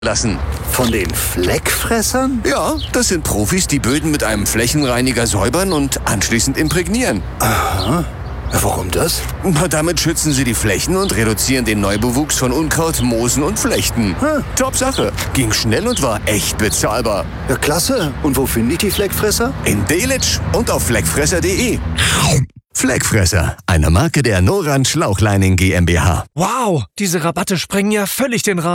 lassen. Von den Fleckfressern? Ja, das sind Profis, die Böden mit einem Flächenreiniger säubern und anschließend imprägnieren. Aha. Warum das? Na, damit schützen sie die Flächen und reduzieren den Neubewuchs von Unkraut, Moosen und Flechten. Top Sache. Ging schnell und war echt bezahlbar. Ja, klasse. Und wo finde ich die Fleckfresser? In Delitzsch und auf fleckfresser.de. Fleckfresser, eine Marke der Norrand Schlauchleining GmbH. Wow, diese Rabatte sprengen ja völlig den Rahmen.